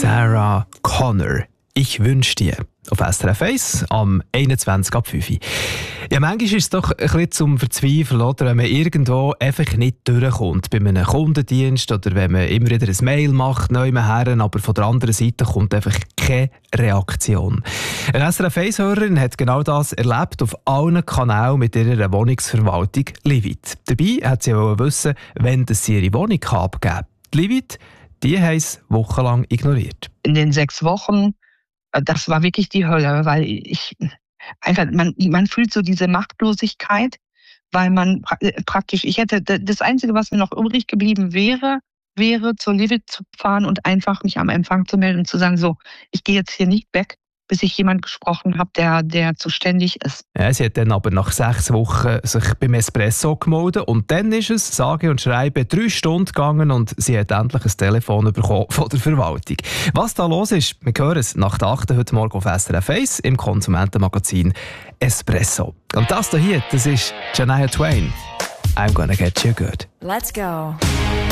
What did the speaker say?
Sarah Connor. Ich wünsche dir. Auf SRF 1 am 21.05 Uhr. Ja, manchmal ist es doch ein bisschen zum Verzweifeln, oder? Wenn man irgendwo einfach nicht durchkommt. Bei einem Kundendienst oder wenn man immer wieder ein Mail macht, neu her, aber von der anderen Seite kommt einfach keine Reaktion. Eine SRF 1-Hörerin hat genau das erlebt auf allen Kanälen mit ihrer Wohnungsverwaltung Livit. Dabei hat sie auch wissen, wann sie ihre Wohnung abgeben kann. Die Livit, die haben es wochenlang ignoriert. In den 6 Wochen, das war wirklich die Hölle, weil man fühlt so diese Machtlosigkeit, weil man praktisch, das Einzige, was mir noch übrig geblieben wäre zur Livit zu fahren und einfach mich am Empfang zu melden und zu sagen, so, ich gehe jetzt hier nicht weg, bis ich jemand gesprochen habe, der zuständig ist. Ja, sie hat dann aber nach 6 Wochen sich beim Espresso gemeldet und dann ist es, sage und schreibe, 3 Stunden gegangen und sie hat endlich ein Telefon bekommen von der Verwaltung. Was da los ist, wir hören es nach der 8. heute Morgen auf SRF 1 im Konsumentenmagazin Espresso. Und das hier, das ist Shania Twain. I'm gonna get you good. Let's go.